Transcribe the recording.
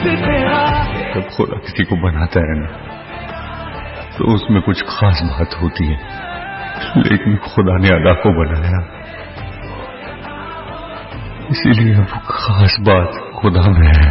जब खुदा किसी को बनाता है ना तो उसमें कुछ खास बात होती है, लेकिन खुदा ने अदा को बनाया, इसीलिए वो खास बात खुदा में है।